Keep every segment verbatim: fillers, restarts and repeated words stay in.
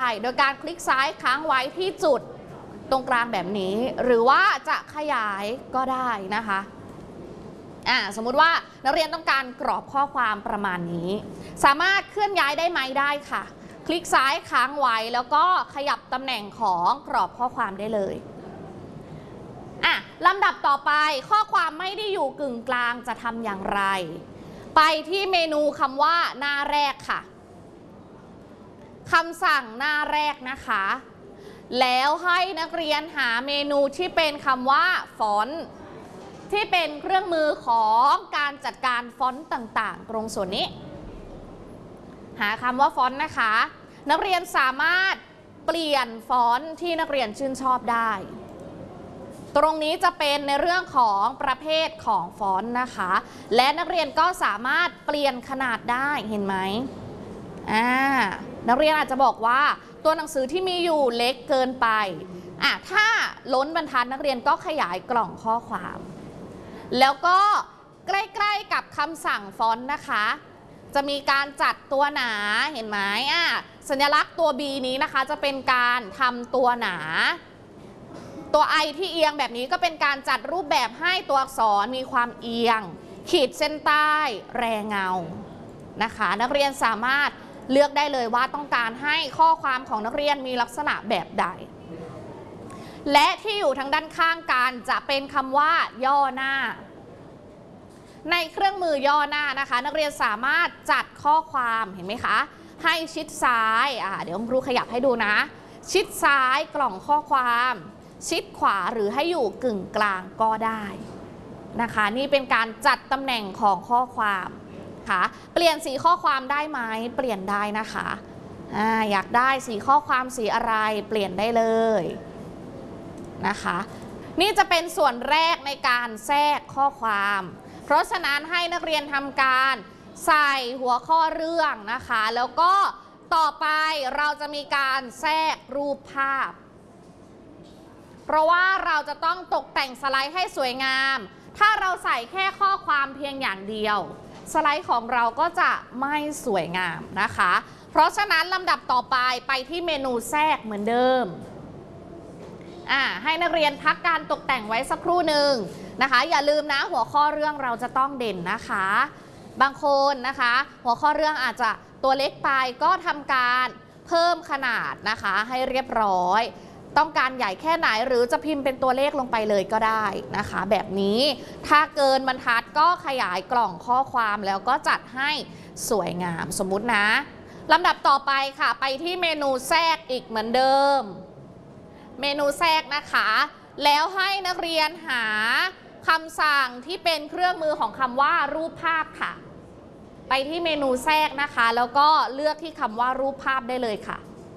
โดยการคลิกซ้ายค้างไว้ที่จุดตรงกลางแบบนี้หรือว่าจะขยายก็ได้นะคะอ่าสมมุติว่านักเรียนต้องการกรอบข้อความประมาณนี้สามารถเคลื่อนย้ายได้ไหมได้ค่ะคลิกซ้ายค้างไว้แล้วก็ขยับตำแหน่งของกรอบข้อความได้เลยอ่ะลำดับต่อไปข้อความไม่ได้อยู่กึ่งกลางจะทำอย่างไรไปที่เมนูคำว่าหน้าแรกค่ะคำสั่งหน้าแรกนะคะแล้วให้นักเรียนหาเมนูที่เป็นคำว่าฟอนต์ที่เป็นเครื่องมือของการจัดการฟอนต์ต่างๆตรงส่วนนี้หาคำว่าฟอนต์นะคะนักเรียนสามารถเปลี่ยนฟอนต์ที่นักเรียนชื่นชอบได้ตรงนี้จะเป็นในเรื่องของประเภทของฟอนต์นะคะและนักเรียนก็สามารถเปลี่ยนขนาดได้เห็นไหมอ่านักเรียนอาจจะบอกว่าตัวหนังสือที่มีอยู่เล็กเกินไปอ่ะถ้าล้นบรรทัดนักเรียนก็ขยายกล่องข้อความแล้วก็ใกล้ๆกับคำสั่งฟอนต์นะคะจะมีการจัดตัวหนาเห็นไหมอ่ะสัญลักษณ์ตัว B นี้นะคะจะเป็นการทำตัวหนาตัว I ที่เอียงแบบนี้ก็เป็นการจัดรูปแบบให้ตัวอักษรมีความเอียงขีดเส้นใต้แรงเงานะคะนักเรียนสามารถเลือกได้เลยว่าต้องการให้ข้อความของนักเรียนมีลักษณะแบบใดและที่อยู่ทางด้านข้างกันจะเป็นคำว่าย่อหน้าในเครื่องมือย่อหน้านะคะนักเรียนสามารถจัดข้อความเห็นไหมคะให้ชิดซ้ายอ่าเดี๋ยวครูขยับให้ดูนะชิดซ้ายกล่องข้อความชิดขวาหรือให้อยู่กึ่งกลางก็ได้นะคะนี่เป็นการจัดตำแหน่งของข้อความค่ะเปลี่ยนสีข้อความได้ไหมเปลี่ยนได้นะคะอ่าอยากได้สีข้อความสีอะไรเปลี่ยนได้เลยนะคะนี่จะเป็นส่วนแรกในการแทรกข้อความเพราะฉะนั้นให้นักเรียนทำการใส่หัวข้อเรื่องนะคะแล้วก็ต่อไปเราจะมีการแทรกรูปภาพเพราะว่าเราจะต้องตกแต่งสไลด์ให้สวยงามถ้าเราใส่แค่ข้อความเพียงอย่างเดียวสไลด์ของเราก็จะไม่สวยงามนะคะเพราะฉะนั้นลำดับต่อไปไปที่เมนูแทรกเหมือนเดิมอ่าให้นักเรียนพักการตกแต่งไว้สักครู่หนึ่งนะคะอย่าลืมนะหัวข้อเรื่องเราจะต้องเด่นนะคะบางคนนะคะหัวข้อเรื่องอาจจะตัวเล็กไปก็ทำการเพิ่มขนาดนะคะให้เรียบร้อยต้องการใหญ่แค่ไหนหรือจะพิมพ์เป็นตัวเลขลงไปเลยก็ได้นะคะแบบนี้ถ้าเกินบรรทัดก็ขยายกล่องข้อความแล้วก็จัดให้สวยงามสมมุตินะลำดับต่อไปค่ะไปที่เมนูแทรกอีกเหมือนเดิมเมนูแทรกนะคะแล้วให้นักเรียนหาคำสั่งที่เป็นเครื่องมือของคำว่ารูปภาพค่ะไปที่เมนูแทรกนะคะแล้วก็เลือกที่คำว่ารูปภาพได้เลยค่ะ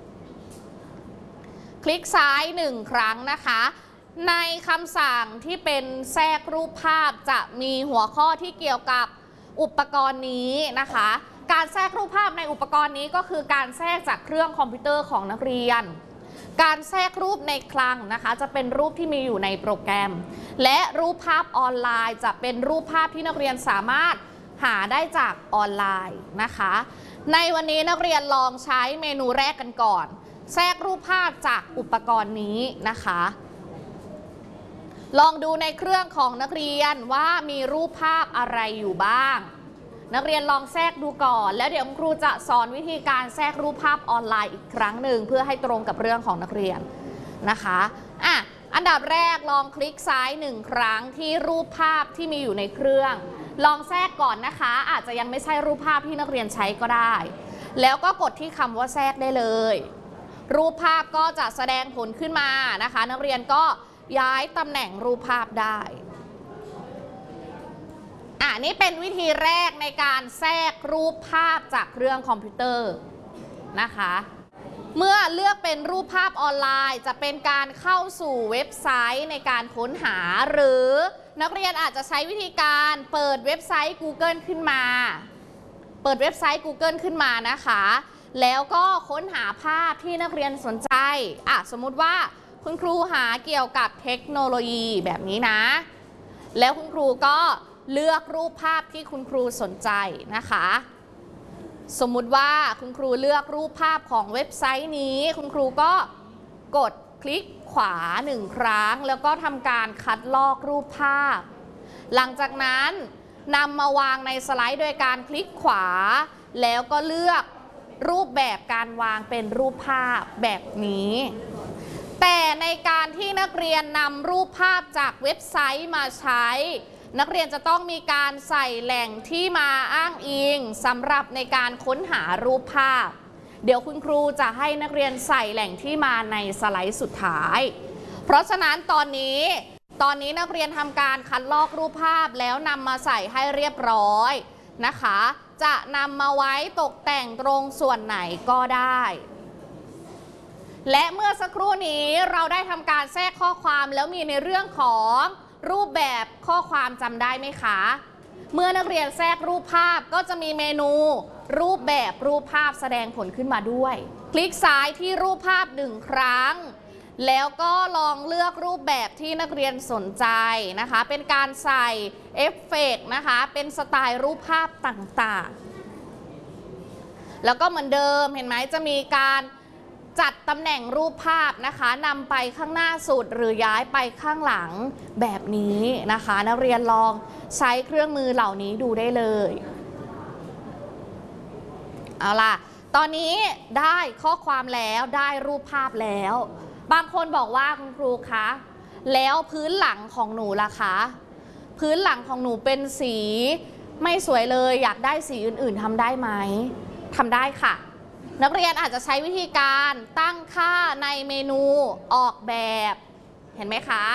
คลิกซ้ายหนึ่งครั้งนะคะในคำสั่งที่เป็นแทรกรูปภาพจะมีหัวข้อที่เกี่ยวกับอุปกรณ์นี้นะคะการแทรกรูปภาพในอุปกรณ์นี้ก็คือการแทรกจากเครื่องคอมพิวเตอร์ของนักเรียนการแทรกรูปในคลังนะคะจะเป็นรูปที่มีอยู่ในโปรแกรมและรูปภาพออนไลน์จะเป็นรูปภาพที่นักเรียนสามารถหาได้จากออนไลน์นะคะในวันนี้นักเรียนลองใช้เมนูแรกกันก่อนแทรกรูปภาพจากอุปกรณ์นี้นะคะลองดูในเครื่องของนักเรียนว่ามีรูปภาพอะไรอยู่บ้างนักเรียนลองแทรกดูก่อนแล้วเดี๋ยวครูจะสอนวิธีการแทรกรูปภาพออนไลน์อีกครั้งหนึ่งเพื่อให้ตรงกับเรื่องของนักเรียนนะคะอ่ะอันดับแรกลองคลิกซ้ายหนึ่งครั้งที่รูปภาพที่มีอยู่ในเครื่องลองแทรกก่อนนะคะอาจจะยังไม่ใช่รูปภาพที่นักเรียนใช้ก็ได้แล้วก็กดที่คำว่าแทรกได้เลยรูปภาพก็จะแสดงผลขึ้นมานะคะนักเรียนก็ย้ายตำแหน่งรูปภาพได้อ่ะนี่เป็นวิธีแรกในการแทรกรูปภาพจากเครื่องคอมพิวเตอร์นะคะเมื่อเลือกเป็นรูปภาพออนไลน์จะเป็นการเข้าสู่เว็บไซต์ในการค้นหาหรือนักเรียนอาจจะใช้วิธีการเปิดเว็บไซต์ Google ขึ้นมาเปิดเว็บไซต์ Google ขึ้นมานะคะแล้วก็ค้นหาภาพที่นักเรียนสนใจอ่ะสมมุติว่าคุณครูหาเกี่ยวกับเทคโนโลยีแบบนี้นะแล้วคุณครูก็เลือกรูปภาพที่คุณครูสนใจนะคะสมมุติว่าคุณครูเลือกรูปภาพของเว็บไซต์นี้คุณครูก็กดคลิกขวาหนึ่งครั้งแล้วก็ทำการคัดลอกรูปภาพหลังจากนั้นนำมาวางในสไลด์โดยการคลิกขวาแล้วก็เลือกรูปแบบการวางเป็นรูปภาพแบบนี้แต่ในการที่นักเรียนนำรูปภาพจากเว็บไซต์มาใช้นักเรียนจะต้องมีการใส่แหล่งที่มาอ้างอิงสำหรับในการค้นหารูปภาพเดี๋ยวคุณครูจะให้นักเรียนใส่แหล่งที่มาในสไลด์สุดท้ายเพราะฉะนั้นตอนนี้ตอนนี้นักเรียนทำการคัดลอกรูปภาพแล้วนำมาใส่ให้เรียบร้อยนะคะจะนำมาไว้ตกแต่งตรงส่วนไหนก็ได้และเมื่อสักครู่นี้เราได้ทำการแทรกข้อความแล้วมีในเรื่องของรูปแบบข้อความจำได้ไหมคะเมื่อนักเรียนแทรกรูปภาพก็จะมีเมนูรูปแบบรูปภาพแสดงผลขึ้นมาด้วยคลิกซ้ายที่รูปภาพหนึ่งครั้งแล้วก็ลองเลือกรูปแบบที่นักเรียนสนใจนะคะเป็นการใส่เอฟเฟกต์นะคะเป็นสไตล์รูปภาพต่างๆแล้วก็เหมือนเดิมเห็นไหมจะมีการจัดตำแหน่งรูปภาพนะคะนำไปข้างหน้าสุดหรือย้ายไปข้างหลังแบบนี้นะคะนักเรียนลองใช้เครื่องมือเหล่านี้ดูได้เลยเอาล่ะตอนนี้ได้ข้อความแล้วได้รูปภาพแล้วบางคนบอกว่าคุณครูคะแล้วพื้นหลังของหนูล่ะคะพื้นหลังของหนูเป็นสีไม่สวยเลยอยากได้สีอื่นๆทำได้ไหมทำได้ค่ะนักเรียนอาจจะใช้วิธีการตั้งค่าในเมนูออกแบบเห็นไหมคะ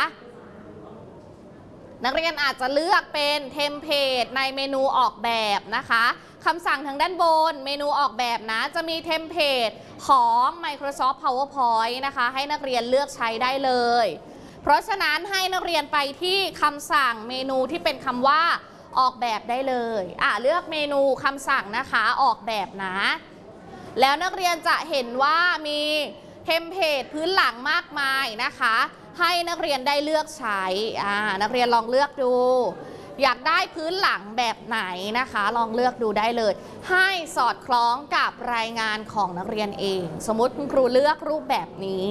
นักเรียนอาจจะเลือกเป็นเทมเพลตในเมนูออกแบบนะคะคำสั่งทางด้านบนเมนูออกแบบนะจะมีเทมเพลตของ Microsoft PowerPoint นะคะให้นักเรียนเลือกใช้ได้เลยเพราะฉะนั้นให้นักเรียนไปที่คำสั่งเมนูที่เป็นคำว่าออกแบบได้เลยอ่ะเลือกเมนูคำสั่งนะคะออกแบบนะแล้วนักเรียนจะเห็นว่ามีเทมเพลตพื้นหลังมากมายนะคะให้นักเรียนได้เลือกใช้อ่านักเรียนลองเลือกดูอยากได้พื้นหลังแบบไหนนะคะลองเลือกดูได้เลยให้สอดคล้องกับรายงานของนักเรียนเองสมมุติคุณครูเลือกรูปแบบนี้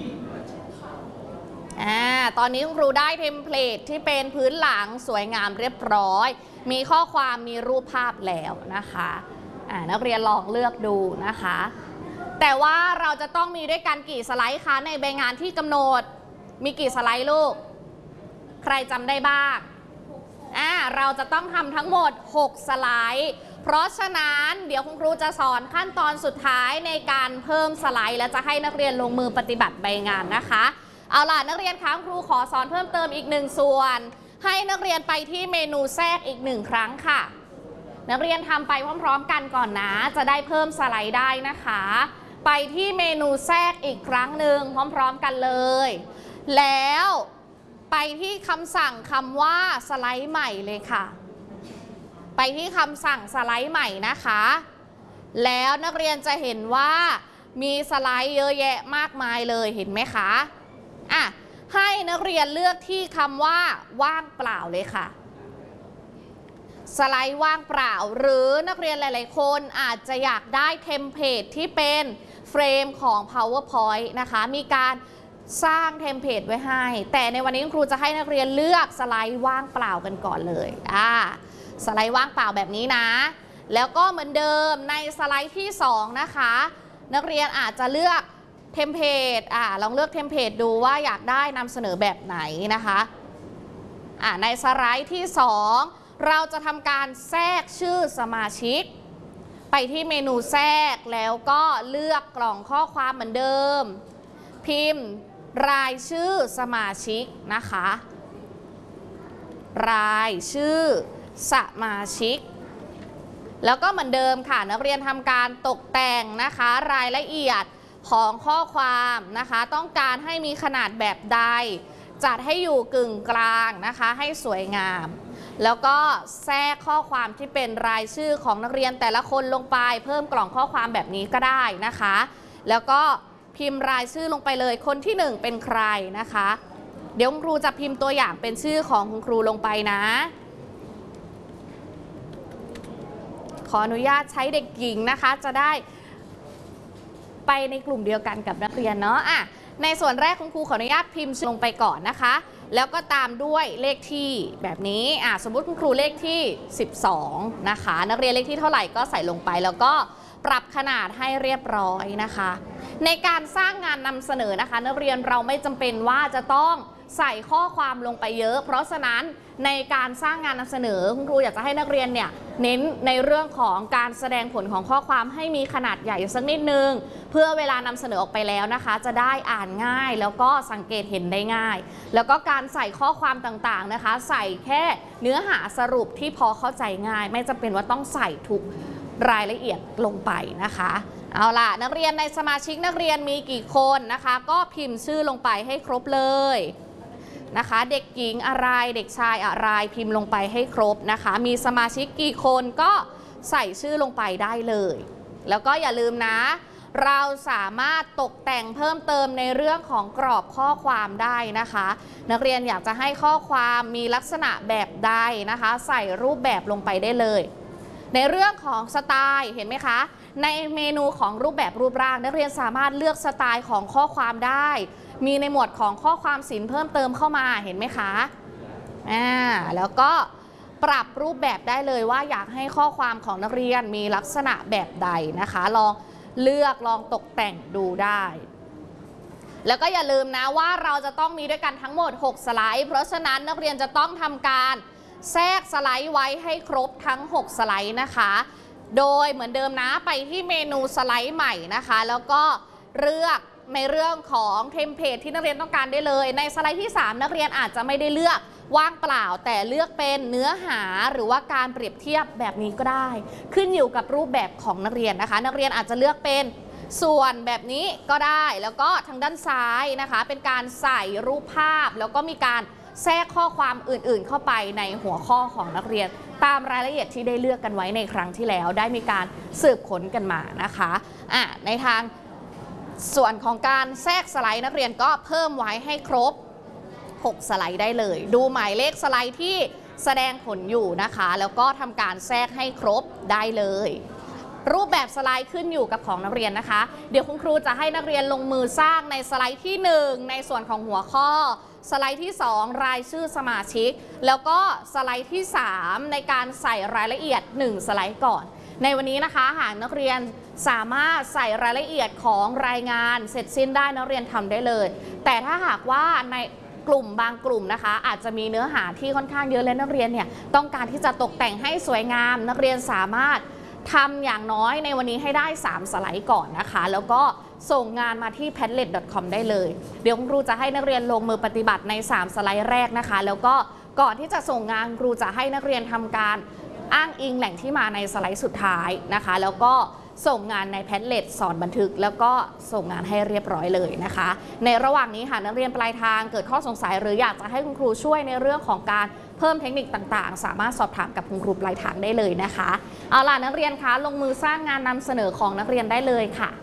อ่าตอนนี้คุณครูได้เทมเพลตที่เป็นพื้นหลังสวยงามเรียบร้อยมีข้อความมีรูปภาพแล้วนะคะนักเรียนลองเลือกดูนะคะแต่ว่าเราจะต้องมีด้วยกันกี่สไลด์คะในใบงานที่กำหนดมีกี่สไลด์ลูกใครจำได้บ้างอ่าเราจะต้องทำทั้งหมดหกสไลด์เพราะฉะนั้นเดี๋ยวคุณครูจะสอนขั้นตอนสุดท้ายในการเพิ่มสไลด์และจะให้นักเรียนลงมือปฏิบัติใบงานนะคะเอาล่ะนักเรียนคะครูขอสอนเพิ่มเติมอีกหนึ่งส่วนให้นักเรียนไปที่เมนูแทรกอีกหนึ่งครั้งค่ะนักเรียนทำไปพร้อมๆกันก่อนนะจะได้เพิ่มสไลด์ได้นะคะไปที่เมนูแทรกอีกครั้งหนึ่งพร้อมๆกันเลยแล้วไปที่คำสั่งคำว่าสไลด์ใหม่เลยค่ะไปที่คำสั่งสไลด์ใหม่นะคะแล้วนักเรียนจะเห็นว่ามีสไลด์เยอะแยะมากมายเลยเห็นไหมคะอ่ะให้นักเรียนเลือกที่คำว่าว่างเปล่าเลยค่ะสไลด์ว่างเปล่าหรือนักเรียนหลายๆคนอาจจะอยากได้เทมเพลตที่เป็นเฟรมของ PowerPoint นะคะมีการสร้างเทมเพลตไว้ให้แต่ในวันนี้ครูจะให้นักเรียนเลือกสไลด์ว่างเปล่ากันก่อนเลยอ่าสไลด์ว่างเปล่าแบบนี้นะแล้วก็เหมือนเดิมในสไลด์ที่สองนะคะนักเรียนอาจจะเลือกเทมเพลตอ่าลองเลือกเทมเพลตดูว่าอยากได้นำเสนอแบบไหนนะคะอ่าในสไลด์ที่สองเราจะทำการแทรกชื่อสมาชิกไปที่เมนูแทรกแล้วก็เลือกกล่องข้อความเหมือนเดิมพิมพ์รายชื่อสมาชิกนะคะรายชื่อสมาชิกแล้วก็เหมือนเดิมค่ะนักเรียนทำการตกแต่งนะคะรายละเอียดของข้อความนะคะต้องการให้มีขนาดแบบใดจัดให้อยู่กึ่งกลางนะคะให้สวยงามแล้วก็แทรกข้อความที่เป็นรายชื่อของนักเรียนแต่ละคนลงไปเพิ่มกล่องข้อความแบบนี้ก็ได้นะคะแล้วก็พิมพ์รายชื่อลงไปเลยคนที่หนึ่งเป็นใครนะคะเดี๋ยวคุณครูจะพิมพ์ตัวอย่างเป็นชื่อของคุณครูลงไปนะขออนุญาตใช้เด็กหญิงนะคะจะได้ไปในกลุ่มเดียวกันกับนักเรียนเนาะอ่ะในส่วนแรกคุณครูขออนุญาตพิมพ์ลงไปก่อนนะคะแล้วก็ตามด้วยเลขที่แบบนี้อ่ะสมมุติคุณครูเลขที่สิบสองนะคะนักเรียนเลขที่เท่าไหร่ก็ใส่ลงไปแล้วก็ปรับขนาดให้เรียบร้อยนะคะในการสร้างงานนำเสนอนะคะนักเรียนเราไม่จำเป็นว่าจะต้องใส่ข้อความลงไปเยอะเพราะฉะนั้นในการสร้างงานนำเสนอคุณครูอยากจะให้นักเรียนเนี่ยเน้นในเรื่องของการแสดงผลของข้อความให้มีขนาดใหญ่สักนิดนึงเพื่อเวลานำเสนอออกไปแล้วนะคะจะได้อ่านง่ายแล้วก็สังเกตเห็นได้ง่ายแล้วก็การใส่ข้อความต่างๆนะคะใส่แค่เนื้อหาสรุปที่พอเข้าใจง่ายไม่จำเป็นว่าต้องใส่ทุกรายละเอียดลงไปนะคะเอาล่ะนักเรียนในสมาชิกนักเรียนมีกี่คนนะคะก็พิมพ์ชื่อลงไปให้ครบเลยนะคะเด็กหญิงอะไรเด็กชายอะไรพิมพ์ลงไปให้ครบนะคะมีสมาชิกกี่คนก็ใส่ชื่อลงไปได้เลยแล้วก็อย่าลืมนะเราสามารถตกแต่งเพิ่มเติมในเรื่องของกรอบข้อความได้นะคะนักเรียนอยากจะให้ข้อความมีลักษณะแบบใดนะคะใส่รูปแบบลงไปได้เลยในเรื่องของสไตล์เห็นไหมคะในเมนูของรูปแบบรูปร่างนักเรียนสามารถเลือกสไตล์ของข้อความได้มีในหมวดของข้อความศิลป์เพิ่มเติมเข้ามาเห็นไหมคะอ่าแล้วก็ปรับรูปแบบได้เลยว่าอยากให้ข้อความของนักเรียนมีลักษณะแบบใดนะคะลองเลือกลองตกแต่งดูได้แล้วก็อย่าลืมนะว่าเราจะต้องมีด้วยกันทั้งหมดหกสไลด์เพราะฉะนั้นนักเรียนจะต้องทำการแทรกสไลด์ไว้ให้ครบทั้งหกสไลด์นะคะโดยเหมือนเดิมนะไปที่เมนูสไลด์ใหม่นะคะแล้วก็เลือกในเรื่องของเทมเพลตที่นักเรียนต้องการได้เลยในสไลด์ที่สามนักเรียนอาจจะไม่ได้เลือกว่างเปล่าแต่เลือกเป็นเนื้อหาหรือว่าการเปรียบเทียบแบบนี้ก็ได้ขึ้นอยู่กับรูปแบบของนักเรียนนะคะนักเรียนอาจจะเลือกเป็นส่วนแบบนี้ก็ได้แล้วก็ทางด้านซ้ายนะคะเป็นการใส่รูปภาพแล้วก็มีการแทรกข้อความอื่นๆเข้าไปในหัวข้อของนักเรียนตามรายละเอียดที่ได้เลือกกันไว้ในครั้งที่แล้วได้มีการสืบค้นกันมานะคะอ่ะในทางส่วนของการแทรกสไลด์นักเรียนก็เพิ่มไว้ให้ครบหกสไลด์ได้เลยดูหมายเลขสไลด์ที่แสดงผลอยู่นะคะแล้วก็ทำการแทรกให้ครบได้เลยรูปแบบสไลด์ขึ้นอยู่กับของนักเรียนนะคะเดี๋ยวคุณครูจะให้นักเรียนลงมือสร้างในสไลด์ที่หนึ่งในส่วนของหัวข้อสไลด์ที่สองรายชื่อสมาชิกแล้วก็สไลด์ที่สามในการใส่รายละเอียดหนึ่งสไลด์ก่อนในวันนี้นะคะหากนักเรียนสามารถใส่รายละเอียดของรายงานเสร็จสิ้นได้นักเรียนทำได้เลยแต่ถ้าหากว่าในกลุ่มบางกลุ่มนะคะอาจจะมีเนื้อหาที่ค่อนข้างเยอะและนักเรียนเนี่ยต้องการที่จะตกแต่งให้สวยงามนักเรียนสามารถทำอย่างน้อยในวันนี้ให้ได้สามสไลด์ก่อนนะคะแล้วก็ส่งงานมาที่ แพดเล็ต ดอท คอม ได้เลยเดี๋ยวครูจะให้นักเรียนลงมือปฏิบัติในสามสไลด์แรกนะคะแล้วก็ก่อนที่จะส่งงานครูจะให้นักเรียนทำการอ้างอิงแหล่งที่มาในสไลด์สุดท้ายนะคะแล้วก็ส่งงานใน แพดเล็ต สอนบันทึกแล้วก็ส่งงานให้เรียบร้อยเลยนะคะในระหว่างนี้ค่ะนักเรียนปลายทางเกิดข้อสงสัยหรืออยากจะให้คุณครูช่วยในเรื่องของการเพิ่มเทคนิคต่างๆสามารถสอบถามกับคุณครูปลายทางได้เลยนะคะเอาล่ะนักเรียนคะลงมือสร้างงานนำเสนอของนักเรียนได้เลยค่ะ